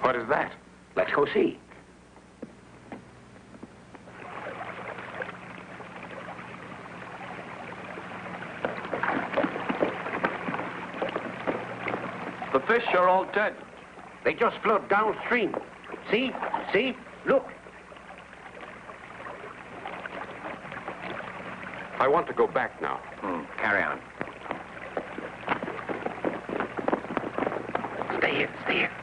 What is that? Let's go see. The fish are all dead. They just float downstream. See? See? Look. I want to go back now. Carry on. Stay here. Stay here.